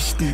Nachrichten.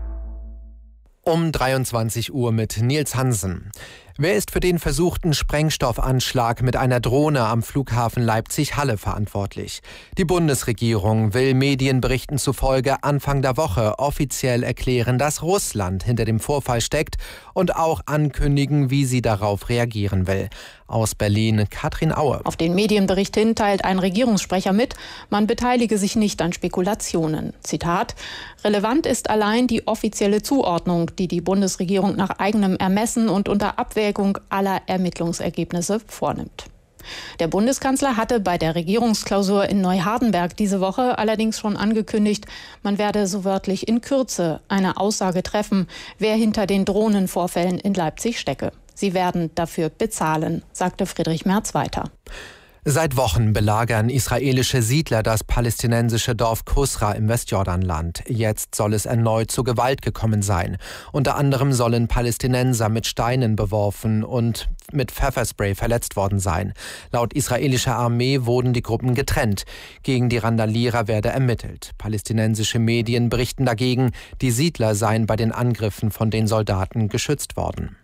Um 23 Uhr mit Nils Hansen. Wer ist für den versuchten Sprengstoffanschlag mit einer Drohne am Flughafen Leipzig-Halle verantwortlich? Die Bundesregierung will Medienberichten zufolge Anfang der Woche offiziell erklären, dass Russland hinter dem Vorfall steckt und auch ankündigen, wie sie darauf reagieren will. Aus Berlin Katrin Aue. Auf den Medienbericht hin teilt ein Regierungssprecher mit, man beteilige sich nicht an Spekulationen. Zitat: Relevant ist allein die offizielle Zuordnung, die die Bundesregierung nach eigenem Ermessen und unter Abwägung aller Ermittlungsergebnisse vornimmt. Der Bundeskanzler hatte bei der Regierungsklausur in Neuhardenberg diese Woche allerdings schon angekündigt, man werde so wörtlich in Kürze eine Aussage treffen, wer hinter den Drohnenvorfällen in Leipzig stecke. Sie werden dafür bezahlen, sagte Friedrich Merz weiter. Seit Wochen belagern israelische Siedler das palästinensische Dorf Kusra im Westjordanland. Jetzt soll es erneut zu Gewalt gekommen sein. Unter anderem sollen Palästinenser mit Steinen beworfen und mit Pfefferspray verletzt worden sein. Laut israelischer Armee wurden die Gruppen getrennt. Gegen die Randalierer werde ermittelt. Palästinensische Medien berichten dagegen, die Siedler seien bei den Angriffen von den Soldaten geschützt worden.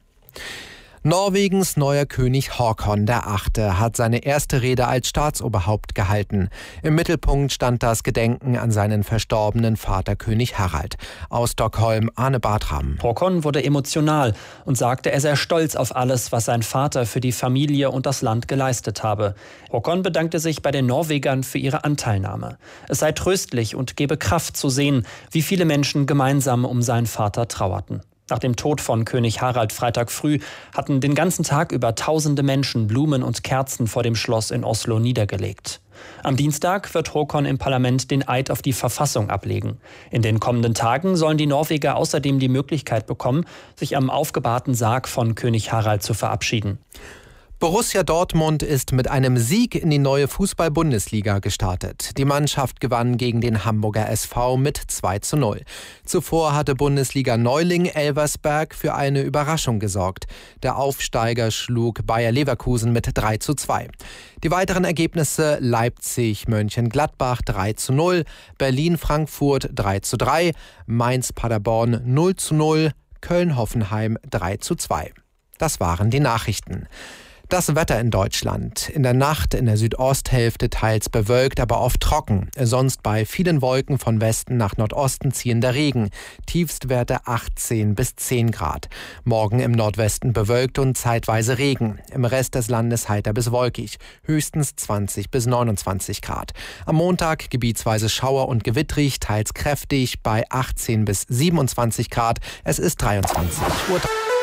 Norwegens neuer König Håkon VIII. Hat seine erste Rede als Staatsoberhaupt gehalten. Im Mittelpunkt stand das Gedenken an seinen verstorbenen Vater König Harald. Aus Stockholm Arne Bartram. Håkon wurde emotional und sagte, er sei stolz auf alles, was sein Vater für die Familie und das Land geleistet habe. Håkon bedankte sich bei den Norwegern für ihre Anteilnahme. Es sei tröstlich und gebe Kraft zu sehen, wie viele Menschen gemeinsam um seinen Vater trauerten. Nach dem Tod von König Harald Freitag früh hatten den ganzen Tag über tausende Menschen Blumen und Kerzen vor dem Schloss in Oslo niedergelegt. Am Dienstag wird Håkon im Parlament den Eid auf die Verfassung ablegen. In den kommenden Tagen sollen die Norweger außerdem die Möglichkeit bekommen, sich am aufgebahrten Sarg von König Harald zu verabschieden. Borussia Dortmund ist mit einem Sieg in die neue Fußball-Bundesliga gestartet. Die Mannschaft gewann gegen den Hamburger SV mit 2:0. Zuvor hatte Bundesliga-Neuling Elversberg für eine Überraschung gesorgt. Der Aufsteiger schlug Bayer Leverkusen mit 3:2. Die weiteren Ergebnisse: Leipzig-Mönchengladbach 3:0, Berlin-Frankfurt 3:3, Mainz-Paderborn 0:0, Köln-Hoffenheim 3:2. Das waren die Nachrichten. Das Wetter in Deutschland. In der Nacht in der Südosthälfte teils bewölkt, aber oft trocken. Sonst bei vielen Wolken von Westen nach Nordosten ziehender Regen. Tiefstwerte 18 bis 10 Grad. Morgen im Nordwesten bewölkt und zeitweise Regen. Im Rest des Landes heiter bis wolkig. Höchstens 20 bis 29 Grad. Am Montag gebietsweise Schauer und gewittrig, teils kräftig bei 18 bis 27 Grad. Es ist 23 Uhr.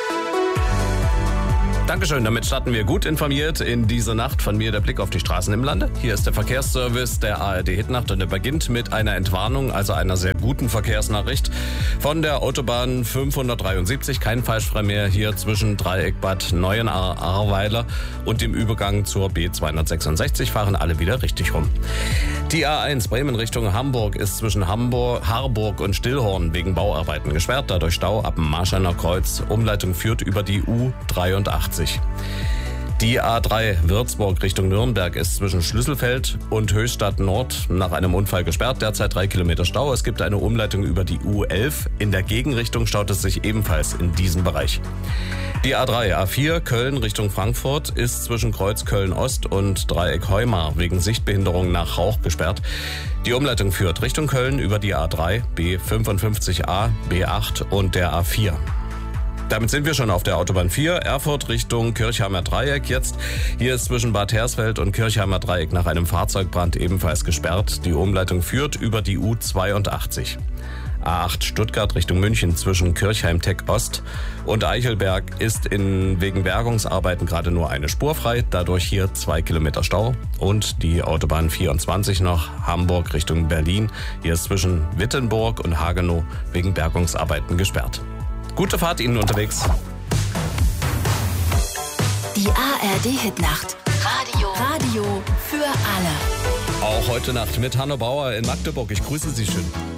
Dankeschön, damit starten wir gut informiert in diese Nacht. Von mir der Blick auf die Straßen im Lande. Hier ist der Verkehrsservice der ARD Hitnacht und er beginnt mit einer Entwarnung, also einer sehr guten Verkehrsnachricht. Von der Autobahn 573, kein Falschfrei mehr hier zwischen Dreieck Bad Neuenahr-Ahrweiler und dem Übergang zur B266 fahren alle wieder richtig rum. Die A1 Bremen Richtung Hamburg ist zwischen Harburg und Stillhorn wegen Bauarbeiten gesperrt, dadurch Stau ab dem Marscheiner Kreuz. Umleitung führt über die U83. Die A3 Würzburg Richtung Nürnberg ist zwischen Schlüsselfeld und Höchstadt Nord nach einem Unfall gesperrt. Derzeit 3 Kilometer Stau. Es gibt eine Umleitung über die U11. In der Gegenrichtung staut es sich ebenfalls in diesem Bereich. Die A3 A4 Köln Richtung Frankfurt ist zwischen Kreuz Köln Ost und Dreieck Heumar wegen Sichtbehinderung nach Rauch gesperrt. Die Umleitung führt Richtung Köln über die A3, B55A, B8 und der A4. Damit sind wir schon auf der Autobahn 4, Erfurt Richtung Kirchheimer Dreieck. Jetzt hier ist zwischen Bad Hersfeld und Kirchheimer Dreieck nach einem Fahrzeugbrand ebenfalls gesperrt. Die Umleitung führt über die U82. A8 Stuttgart Richtung München zwischen Kirchheim-Tech Ost und Eichelberg ist wegen Bergungsarbeiten gerade nur eine Spur frei. Dadurch hier 2 Kilometer Stau. Und die Autobahn 24 noch Hamburg Richtung Berlin. Hier ist zwischen Wittenburg und Hagenow wegen Bergungsarbeiten gesperrt. Gute Fahrt Ihnen unterwegs. Die ARD Hitnacht. Radio für alle. Auch heute Nacht mit Hanno Bauer in Magdeburg. Ich grüße Sie schön.